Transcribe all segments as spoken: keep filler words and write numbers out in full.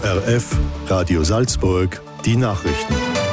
O R F, Radio Salzburg, die Nachrichten.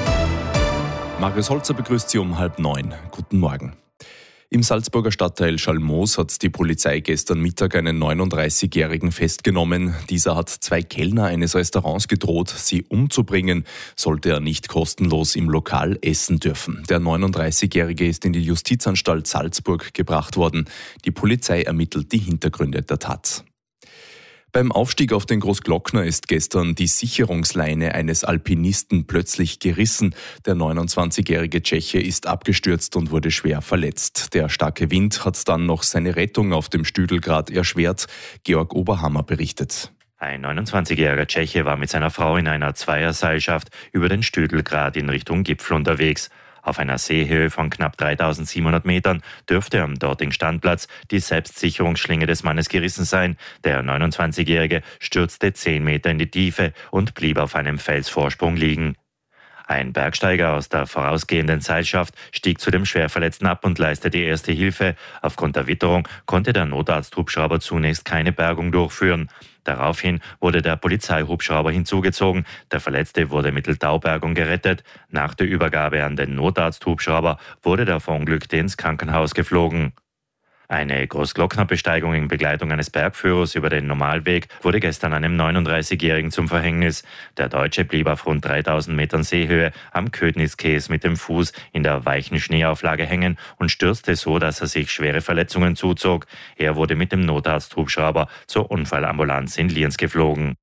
Marius Holzer begrüßt Sie um halb neun. Guten Morgen. Im Salzburger Stadtteil Schalmoos hat die Polizei gestern Mittag einen neununddreißigjährigen festgenommen. Dieser hat zwei Kellner eines Restaurants gedroht, sie umzubringen, sollte er nicht kostenlos im Lokal essen dürfen. Der neununddreißigjährige ist in die Justizanstalt Salzburg gebracht worden. Die Polizei ermittelt die Hintergründe der Tat. Beim Aufstieg auf den Großglockner ist gestern die Sicherungsleine eines Alpinisten plötzlich gerissen. Der neunundzwanzigjährige Tscheche ist abgestürzt und wurde schwer verletzt. Der starke Wind hat dann noch seine Rettung auf dem Stüdelgrat erschwert. Georg Oberhammer berichtet. Ein neunundzwanzigjähriger Tscheche war mit seiner Frau in einer Zweierseilschaft über den Stüdelgrat in Richtung Gipfel unterwegs. Auf einer Seehöhe von knapp dreitausendsiebenhundert Metern dürfte am dortigen Standplatz die Selbstsicherungsschlinge des Mannes gerissen sein. Der neunundzwanzigjährige stürzte zehn Meter in die Tiefe und blieb auf einem Felsvorsprung liegen. Ein Bergsteiger aus der vorausgehenden Seilschaft stieg zu dem Schwerverletzten ab und leistete erste Hilfe. Aufgrund der Witterung konnte der Notarzthubschrauber zunächst keine Bergung durchführen. Daraufhin wurde der Polizeihubschrauber hinzugezogen. Der Verletzte wurde mittels Taubergung gerettet. Nach der Übergabe an den Notarzthubschrauber wurde der Verunglückte ins Krankenhaus geflogen. Eine Großglocknerbesteigung in Begleitung eines Bergführers über den Normalweg wurde gestern einem neununddreißigjährigen zum Verhängnis. Der Deutsche blieb auf rund dreitausend Metern Seehöhe am Ködnitzkäs mit dem Fuß in der weichen Schneeauflage hängen und stürzte so, dass er sich schwere Verletzungen zuzog. Er wurde mit dem Notarzthubschrauber zur Unfallambulanz in Lienz geflogen.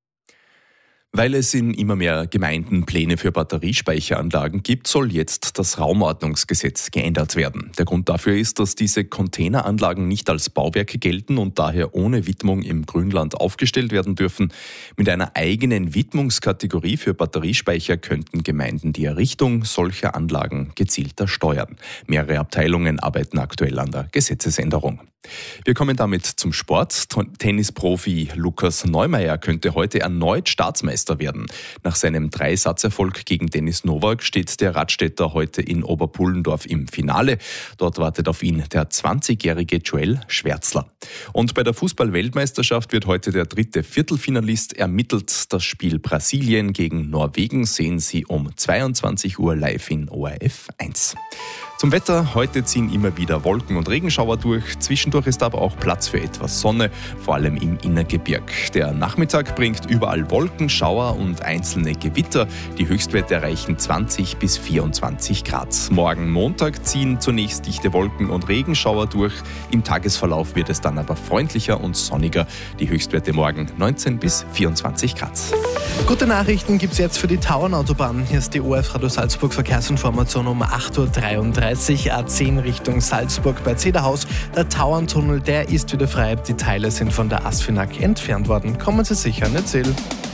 Weil es in immer mehr Gemeinden Pläne für Batteriespeicheranlagen gibt, soll jetzt das Raumordnungsgesetz geändert werden. Der Grund dafür ist, dass diese Containeranlagen nicht als Bauwerke gelten und daher ohne Widmung im Grünland aufgestellt werden dürfen. Mit einer eigenen Widmungskategorie für Batteriespeicher könnten Gemeinden die Errichtung solcher Anlagen gezielter steuern. Mehrere Abteilungen arbeiten aktuell an der Gesetzesänderung. Wir kommen damit zum Sport. Tennisprofi Lukas Neumeier könnte heute erneut Staatsmeister werden. Nach seinem Dreisatzerfolg gegen Denis Nowak steht der Radstädter heute in Oberpullendorf im Finale. Dort wartet auf ihn der zwanzigjährige Joel Schwärzler. Und bei der Fußball-Weltmeisterschaft wird heute der dritte Viertelfinalist ermittelt. Das Spiel Brasilien gegen Norwegen sehen Sie um zweiundzwanzig Uhr live in O R F eins. Zum Wetter, heute ziehen immer wieder Wolken- und Regenschauer durch. Zwischendurch ist aber auch Platz für etwas Sonne, vor allem im Innergebirg. Der Nachmittag bringt überall Wolken, Schauer und einzelne Gewitter. Die Höchstwerte erreichen zwanzig bis vierundzwanzig Grad. Morgen Montag ziehen zunächst dichte Wolken- und Regenschauer durch. Im Tagesverlauf wird es dann aber freundlicher und sonniger. Die Höchstwerte morgen neunzehn bis vierundzwanzig Grad. Gute Nachrichten gibt es jetzt für die Tauernautobahn. Hier ist die O R F Radio Salzburg Verkehrsinformation um acht Uhr dreiunddreißig, A zehn Richtung Salzburg bei Zederhaus. Der Tauerntunnel, der ist wieder frei. Die Teile sind von der Asfinag entfernt worden. Kommen Sie sicher, nicht zählen.